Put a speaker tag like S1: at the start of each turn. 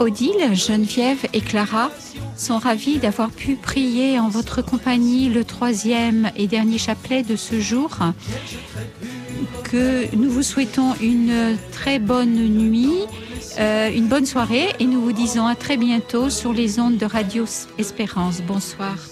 S1: Odile, Geneviève et Clara sont ravis d'avoir pu prier en votre compagnie le 3e et dernier chapelet de ce jour. Que nous vous souhaitons une très bonne nuit, une bonne soirée et nous vous disons à très bientôt sur les ondes de Radio Espérance. Bonsoir.